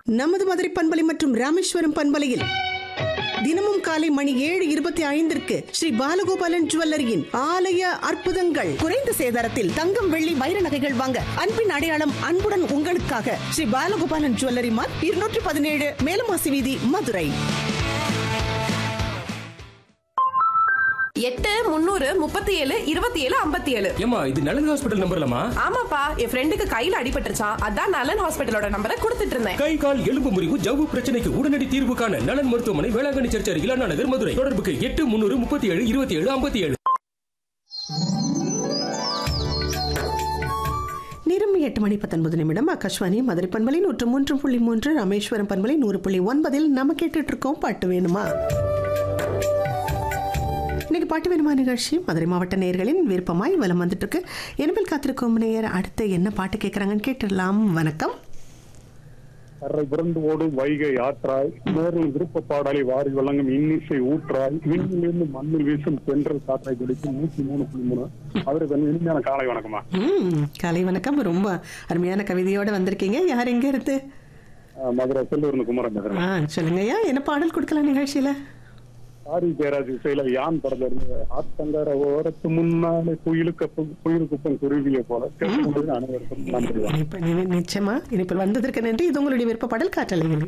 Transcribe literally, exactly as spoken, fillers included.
நமது மதுரை பண்பலை மற்றும் ராமேஸ்வரம் பண்பலையில் தினமும் காலை மணி ஏழு இருபத்தி ஐந்திற்கு ஸ்ரீ பாலகோபாலன் ஜுவல்லரியின் ஆலய அற்புதங்கள். குறைந்த சேதாரத்தில் தங்கம் வெள்ளி வைர நகைகள் வாங்க அன்பின் அடையாளம் அன்புடன் உங்களுக்காக ஸ்ரீ பாலகோபாலன் ஜுவல்லரி மார்க் இருநூற்றி பதினேழு மேலமாசி வீதி மதுரை. எட்டு முன்னூறு முப்பத்தி ஏழு இருபத்தி ஏழு ஐம்பத்தி ஏழு. ஏமா இது நலன் ஹாஸ்பிடல் நம்பர்லமா? ஆமாப்பா, என் ஃப்ரெண்டுக்கு கையில அடிபட்டுருச்சான், அதான் நலன் ஹாஸ்பிடலோட நம்பரை கொடுத்துட்டு இருந்தேன். கை கால் எலும்பு முறிவு ஜவ்வு பிரச்சனைக்கு உடனடி தீர்வு காண நலன் மருத்துவமனை, வேளாங்கண்ணி சர்ச் அருகில் அண்ணா நகர், மதுரை. தொடர்புக்கு எட்டு முன்னூறு முப்பத்தி ஏழு இருபத்தி ஏழு ஐம்பத்தி ஏழு. நேரம் எட்டு மணி பத்தொன்பது நிமிடம். ஆகாஷ்வாணி மதுரை பண்பலை நூற்று மூன்று புள்ளி மூன்று, ராமேஸ்வரம் பண்பலை நூறு புள்ளி ஒன்பதில் நம்ம கேட்டுட்டு இருக்கோம் பாட்டு வேணுமா. இன்னைக்கு பாட்டு வேணுமா நிகழ்ச்சி மதுரை மாவட்ட நேயர்களின் விருப்பமாய் வலம் வந்துட்டு இருக்கு. எனப்பில் காத்திருக்கும் நேயர் அடுத்து என்ன பாட்டு கேட்கறாங்கன்னு கேட்டுடலாம். வணக்கம். கரை புரண்டு ஓடும் வைகை ஆற்றாய், நேரில் விருப்ப பாடலை வாரி வழங்கும் இன்னிசை ஊற்றாய், விண்ணிலிருந்து மண்ணில் வீசும் தென்றல் காற்றை குடிக்கும் நூத்தி மூணு புள்ளி மூணு. அவருக்கு இனிமையான காலை வணக்கமா. ம் காலை வணக்கம். ரொம்ப அருமையான கவிதையோட வந்திருக்கீங்க. யார் எங்க இருந்து? மதுரை செல்லூர்னு குமரன் பேசுறேன். ஆ சொல்லுங்கய்யா, என்ன பாடல் கொடுக்கலாம் நிகழ்ச்சியில? ஆரி ஜெயராஜ் இசையில யான் படத்துல இருந்து ஆத்தங்கர ஓரத்து முன்னாலே குயிலுக்கு குயிலுக்குப்பம் குருவிய போல அனைவருக்கும் நன்றி. நிச்சயமா இனிப்பில் வந்ததற்கு நன்றி. இது உங்களுடைய விருப்ப பாடல் காற்றலைகள்.